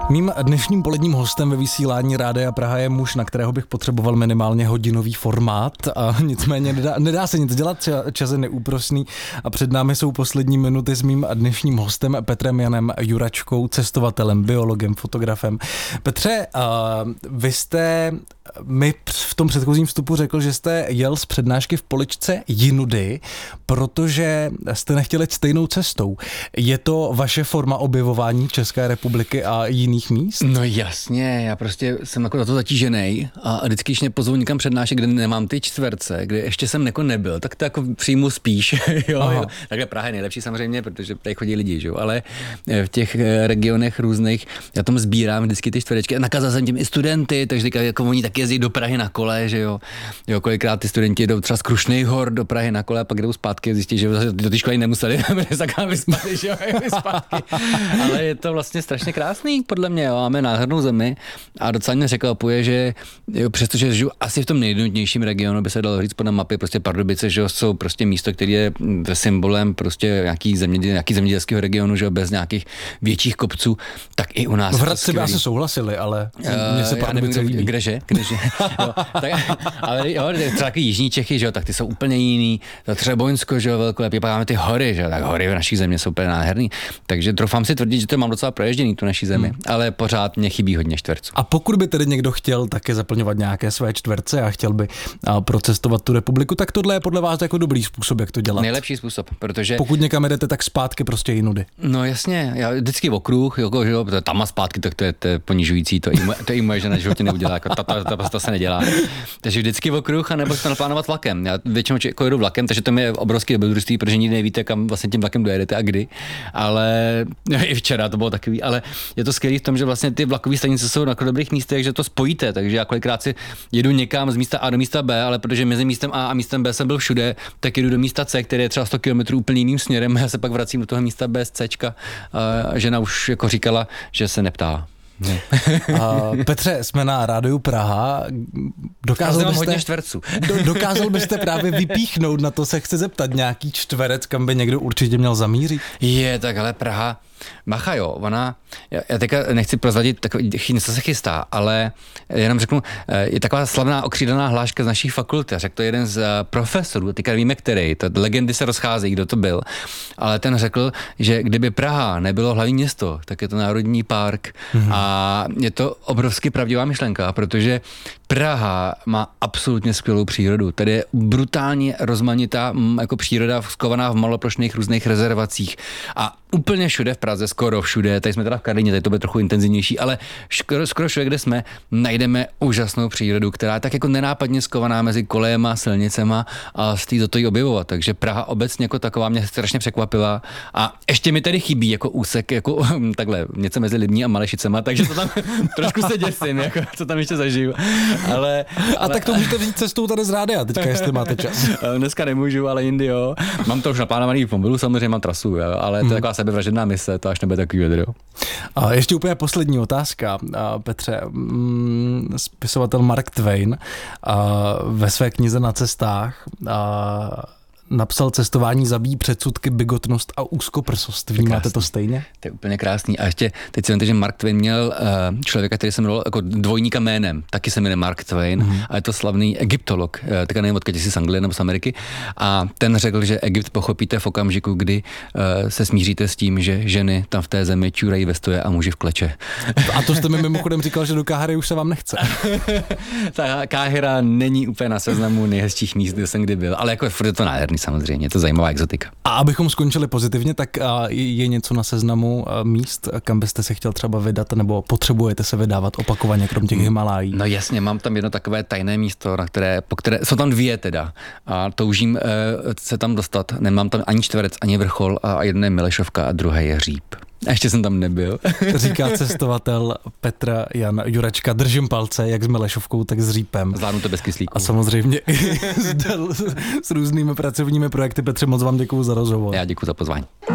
Mým dnešním poledním hostem ve vysílání Rádia Praha je muž, na kterého bych potřeboval minimálně hodinový formát, a nicméně nedá se nic dělat, čas je neúprosný a před námi jsou poslední minuty s mým dnešním hostem Petrem Janem Juračkou, cestovatelem, biologem, fotografem. Petře, vy jste mi v tom předchozím vstupu řekl, že jste jel z přednášky v Poličce jinudy, protože jste nechtěli jít stejnou cestou. Je to vaše forma objevování České republiky a jiných míst? No jasně, já prostě jsem jako na to zatížený a vždycky, když mě pozvou někam přednášet, kde nemám ty čtverce, kde ještě jsem jako nebyl, tak to jako přijmu spíš. jo. Takhle Praha je nejlepší samozřejmě, protože tady chodí lidi, jo? Ale v těch regionech různých já tam sbírám vždycky ty čtverečky a nakázal jsem těm i studenty, takže jako oni taky jezdí do Prahy na kole, že jo. Kolikrát ty studenti jdou třeba z Krušných hor do Prahy na kole a pak jdou zpátky a zjistí, že do té školy nemuseli, tak vyspali, že jo, zpátky. Ale je to vlastně strašně krásný, podle mě, jo. Máme nádhernou zemi a docela mě překvapuje, že jo, přestože žiju asi v tom nejnutnějším regionu, by se dalo říct na mapě, prostě Pardubice, že jo, jsou prostě místo, které je symbolem prostě nějaký zemědělského regionu, že jo, bez nějakých větších kopců, tak i u nás. V Hradci by asi souhlasili, ale mně se Pardubice líbí. Kdeže? Jo, tak, ale jo, třeba taky jižní Čechy, že jo, tak ty jsou úplně jiný. Třeboňsko, že jo, velkolepý, pak máme ty hory, že jo, tak hory v naší země jsou úplně nádherný. Takže troufám si tvrdit, že to mám docela proježděný, tu naší zemi, ale pořád mě chybí hodně čtverců. A pokud by tedy někdo chtěl také zaplňovat nějaké své čtverce a chtěl by procestovat tu republiku, tak tohle je podle vás jako dobrý způsob, jak to dělat. Nejlepší způsob, protože pokud někam jdete, tak zpátky prostě jinudy. No jasně, já vždycky v okruh, jako, že jo, tam a zpátky, tak to je ponižující, to i moje žena životě neudělá, jako to se nedělá. Takže vždycky v okruh, a nebo to naplánovat vlakem. Já většinou jako jedu vlakem, takže to je obrovské dobrodružství, protože nikdy nevíte, kam vlastně tím vlakem dojedete a kdy. Ale i včera to bylo takový, ale je to skvělé v tom, že vlastně ty vlakové stanice jsou na dobrých místech, že to spojíte, takže já kolikrát si jedu někam z místa A do místa B, ale protože mezi místem A a místem B jsem byl všude, tak jedu do místa C, které je třeba 100 km úplně jiným směrem, a já se pak vracím do toho místa B z Cčka. A žena už jako říkala, že se neptá. Petře, jsme na Rádiu Praha. Dokázal byste právě vypíchnout, na to se chci zeptat, nějaký čtverec, kam by někdo určitě měl zamířit? Je, tak ale Praha, Macha jo, já teďka nechci prozradit, něco se chystá, ale jenom řeknu, je taková slavná okřídlená hláška z naší fakulty, řekl to jeden z profesorů, teďka víme který, legendy se rozcházejí, kdo to byl, ale ten řekl, že kdyby Praha nebylo hlavní město, tak je to národní park a je to obrovsky pravdivá myšlenka, protože Praha má absolutně skvělou přírodu, tady je brutálně rozmanitá jako příroda skovaná v maloplošných různých rezervacích a úplně všude v Praze, skoro všude, tady jsme teda v Karlíně, tady to bude trochu intenzivnější, ale skoro všude, kde jsme, najdeme úžasnou přírodu, která je tak jako nenápadně skovaná mezi kolejema, silnicema a stojí to jí objevovat. Takže Praha obecně jako taková mě strašně překvapila a ještě mi tady chybí jako úsek, jako takhle, něco mezi Libní a Malešicema, takže to tam trošku se děsím, jako, co tam ještě zažiju. Ale tak to můžete říct cestou tady z rádia, teďka, jestli máte čas. Dneska nemůžu, ale jindy jo. Mám to už naplánovaný v mobilu, samozřejmě mám trasu, jo, ale to je taková sebevražedná mise, to až nebude takový video. A ještě úplně poslední otázka, Petře. Spisovatel Mark Twain ve své knize Na cestách napsal Cestování zabíjí předsudky, bigotnost a úzkoprsost. Vnímáte to stejně? To je úplně krásný. A ještě teď si vemte, že Mark Twain měl člověka, který se jmenoval jako dvojníka jménem. Taky se jmenuje Mark Twain a je to slavný egyptolog. Tak nevím, odkud jsi z Anglie nebo z Ameriky. A ten řekl, že Egypt pochopíte v okamžiku, kdy se smíříte s tím, že ženy tam v té zemi čurají ve stoje a muži v kleče. A to jste mi mimochodem říkal, že do Káhiry už se vám nechce. Ta Káhira není úplně na seznamu nejhezčích míst, kde jsem kdy byl, ale jako je to nádherný. Samozřejmě, je to zajímavá exotika. A abychom skončili pozitivně, tak je něco na seznamu míst, kam byste se chtěl třeba vydat, nebo potřebujete se vydávat opakovaně, krom těch Himalájí? No jasně, mám tam jedno takové tajné místo, po které jsou tam dvě teda a toužím se tam dostat. Nemám tam ani čtverec, ani vrchol a jedno je Milešovka a druhé je Říp. A ještě jsem tam nebyl. Říká cestovatel Petr Jan Juračka. Držím palce, jak s Milešovkou, tak s Řípem. Zvládnu to bez kyslíku. A samozřejmě i s různými pracovními projekty. Petře, moc vám děkuju za rozhovor. Já děkuju za pozvání.